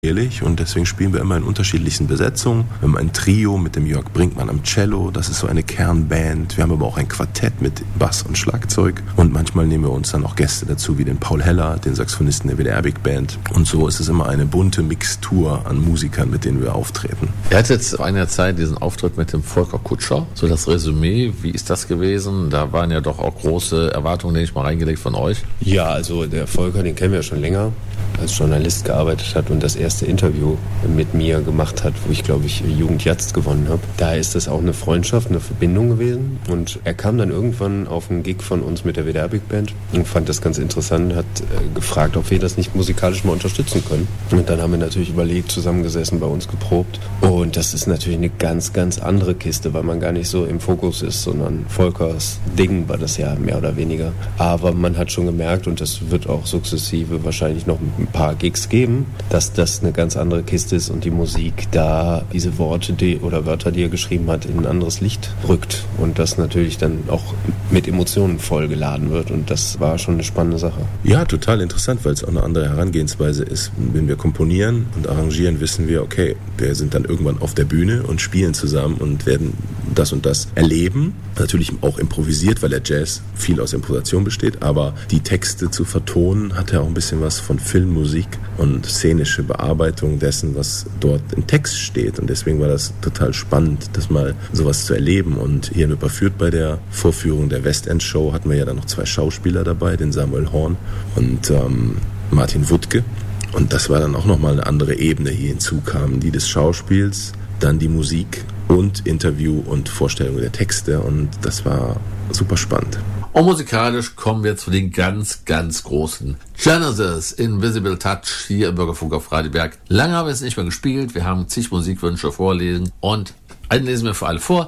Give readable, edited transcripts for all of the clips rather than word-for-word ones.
Und deswegen spielen wir immer in unterschiedlichsten Besetzungen. Wir haben ein Trio mit dem Jörg Brinkmann am Cello, das ist so eine Kernband. Wir haben aber auch ein Quartett mit Bass und Schlagzeug und manchmal nehmen wir uns dann auch Gäste dazu, wie den Paul Heller, den Saxophonisten der WDR Big Band. Und so ist es immer eine bunte Mixtur an Musikern, mit denen wir auftreten. Er hat jetzt vor einer Zeit diesen Auftritt mit dem Volker Kutscher. So das Resümee, wie ist das gewesen? Da waren ja doch auch große Erwartungen, denke ich mal, reingelegt von euch. Ja, also der Volker, den kennen wir ja schon länger, als Journalist gearbeitet hat und das erste Interview mit mir gemacht hat, wo ich, glaube ich, Jugend Jazz gewonnen habe. Da ist das auch eine Freundschaft, eine Verbindung gewesen. Und er kam dann irgendwann auf einen Gig von uns mit der WDR Big Band und fand das ganz interessant, hat gefragt, ob wir das nicht musikalisch mal unterstützen können. Und dann haben wir natürlich überlegt, zusammengesessen, bei uns geprobt. Und das ist natürlich eine ganz, ganz andere Kiste, weil man gar nicht so im Fokus ist, sondern Volkers Ding war das ja mehr oder weniger. Aber man hat schon gemerkt, und das wird auch sukzessive wahrscheinlich noch ein paar Gigs geben, dass das eine ganz andere Kiste ist und die Musik da diese Worte oder Wörter, die er geschrieben hat, in ein anderes Licht rückt und das natürlich dann auch mit Emotionen vollgeladen wird und das war schon eine spannende Sache. Ja, total interessant, weil es auch eine andere Herangehensweise ist. Wenn wir komponieren und arrangieren, wissen wir, okay, wir sind dann irgendwann auf der Bühne und spielen zusammen und werden das und das erleben. Natürlich auch improvisiert, weil der Jazz viel aus Improvisation besteht, aber die Texte zu vertonen hat ja auch ein bisschen was von Filmmusik und szenische Bearbeitung dessen, was dort im Text steht. Und deswegen war das total spannend, das mal sowas zu erleben. Und hier in Wipperfürth bei der Vorführung der Westend Show hatten wir ja dann noch 2 Schauspieler dabei, den Samuel Horn und Martin Wuttke. Und das war dann auch nochmal eine andere Ebene, hier hinzukamen, die des Schauspiels, dann die Musik und Interview und Vorstellung der Texte. Und das war super spannend. Und musikalisch kommen wir zu den ganz, ganz großen Genesis, Invisible Touch, hier im Bürgerfunk auf Radeberg. Lange haben wir es nicht mehr gespielt, wir haben zig Musikwünsche vorlesen und einen lesen wir für alle vor.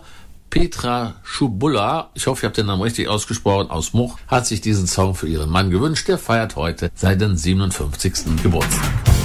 Petra Schubulla, ich hoffe, ich habe den Namen richtig ausgesprochen, aus Much, hat sich diesen Song für ihren Mann gewünscht. Der feiert heute seinen 57. Geburtstag.